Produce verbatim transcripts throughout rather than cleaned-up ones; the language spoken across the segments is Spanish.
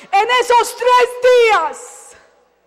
En esos tres días,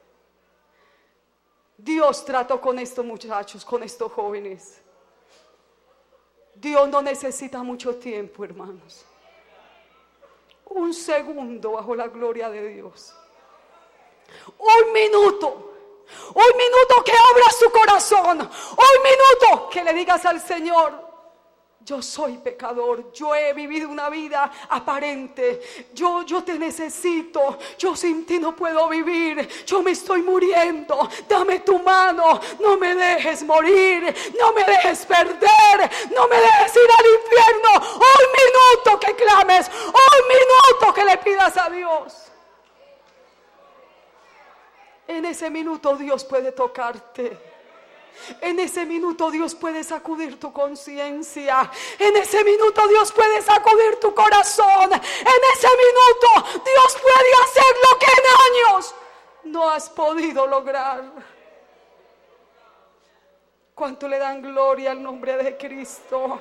Dios trató con estos muchachos, con estos jóvenes. Dios no necesita mucho tiempo, hermanos. Un segundo bajo la gloria de Dios. Un minuto. Un minuto que abras su corazón. Un minuto que le digas al Señor: yo soy pecador, yo he vivido una vida aparente, yo, yo te necesito, yo sin ti no puedo vivir, yo me estoy muriendo, dame tu mano, no me dejes morir, no me dejes perder, no me dejes ir al infierno. Un minuto que clames, un minuto que le pidas a Dios. En ese minuto Dios puede tocarte. En ese minuto Dios puede sacudir tu conciencia. En ese minuto Dios puede sacudir tu corazón. En ese minuto Dios puede hacer lo que en años no has podido lograr. ¿Cuánto le dan gloria al nombre de Cristo?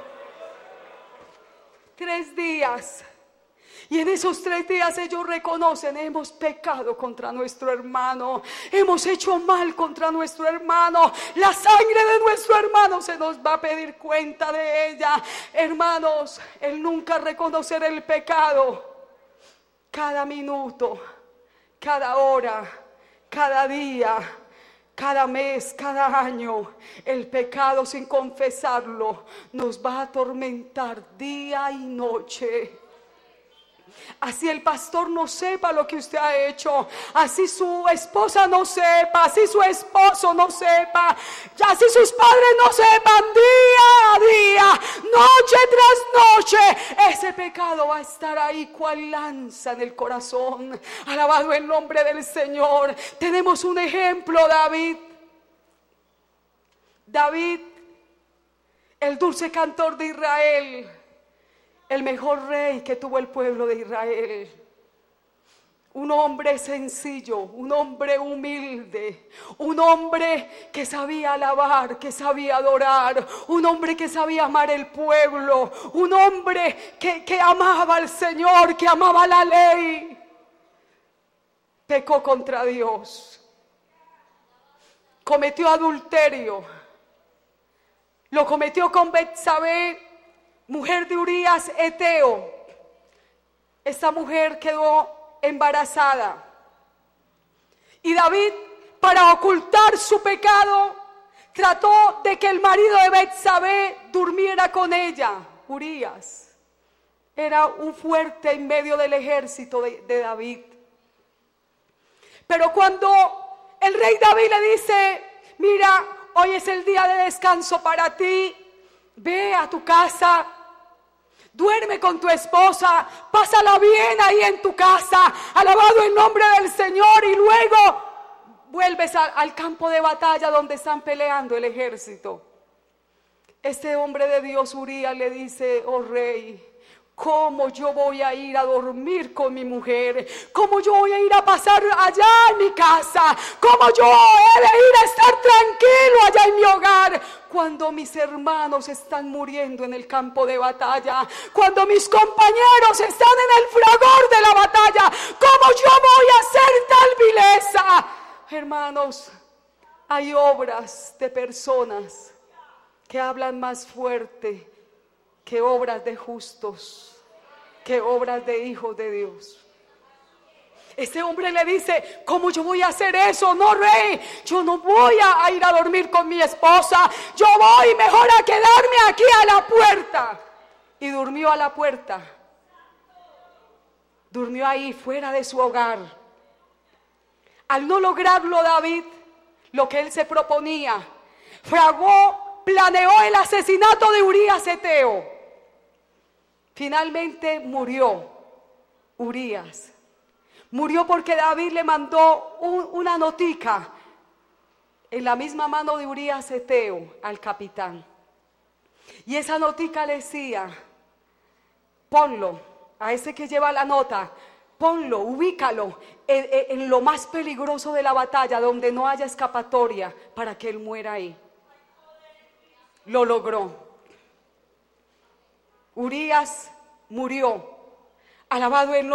Tres días. Y en esos tres días ellos reconocen: hemos pecado contra nuestro hermano, hemos hecho mal contra nuestro hermano, la sangre de nuestro hermano se nos va a pedir cuenta de ella. Hermanos, el nunca reconocer el pecado, cada minuto, cada hora, cada día, cada mes, cada año, el pecado sin confesarlo nos va a atormentar día y noche. Así el pastor no sepa lo que usted ha hecho, así su esposa no sepa, así su esposo no sepa, así sus padres no sepan, día a día, noche tras noche, ese pecado va a estar ahí cual lanza en el corazón. Alabado el nombre del Señor. Tenemos un ejemplo, David. David, el dulce cantor de Israel, el mejor rey que tuvo el pueblo de Israel. Un hombre sencillo, un hombre humilde, un hombre que sabía alabar, que sabía adorar, un hombre que sabía amar el pueblo, un hombre que, que amaba al Señor, que amaba la ley. Pecó contra Dios, cometió adulterio, lo cometió con Betsabé, mujer de Urías Eteo. Esta mujer quedó embarazada. Y David, para ocultar su pecado, trató de que el marido de Betsabé durmiera con ella. Urías era un fuerte en medio del ejército de, de David. Pero cuando el rey David le dice: mira, hoy es el día de descanso para ti, ve a tu casa, duerme con tu esposa, pásala bien ahí en tu casa, alabado el nombre del Señor, y luego vuelves a, al campo de batalla donde están peleando el ejército. Este hombre de Dios, Urías, le dice: oh rey, ¿cómo yo voy a ir a dormir con mi mujer? ¿Cómo yo voy a ir a pasar allá en mi casa? ¿Cómo yo he de ir a estar tranquilo allá en mi hogar cuando mis hermanos están muriendo en el campo de batalla? Cuando mis compañeros están en el fragor de la batalla, ¿cómo yo voy a hacer tal vileza? Hermanos, hay obras de personas que hablan más fuerte que obras de justos, que obras de hijos de Dios. Este hombre le dice: ¿cómo yo voy a hacer eso? No, rey, yo no voy a ir a dormir con mi esposa, yo voy mejor a quedarme aquí a la puerta. Y durmió a la puerta, durmió ahí fuera de su hogar. Al no lograrlo David, lo que él se proponía, fragó, planeó el asesinato de Urías Eteo. Finalmente murió Urías. Murió porque David le mandó un, una notica en la misma mano de Urías Eteo al capitán. Y esa notica le decía: ponlo, a ese que lleva la nota, ponlo, ubícalo en, en, en lo más peligroso de la batalla, donde no haya escapatoria, para que él muera ahí. Lo logró. Urías murió. Alabado el nombre